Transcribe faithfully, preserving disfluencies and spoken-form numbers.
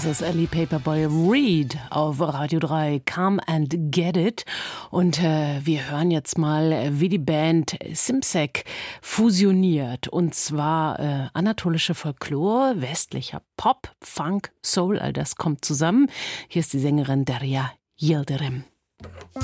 Das ist Ellie Paperboy Reed auf Radio drei, Come and Get It. Und äh, wir hören jetzt mal, wie die Band Simsek fusioniert. Und zwar äh, anatolische Folklore, westlicher Pop, Funk, Soul, all das kommt zusammen. Hier ist die Sängerin Derya Yildirim.